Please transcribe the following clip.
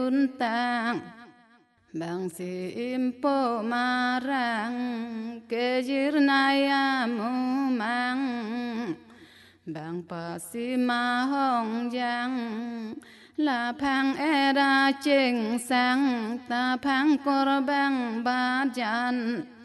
tang bang simpo marang kejirnaya mumang bang pasima hong jang la phang era ching sang ta phang kor bang ba jan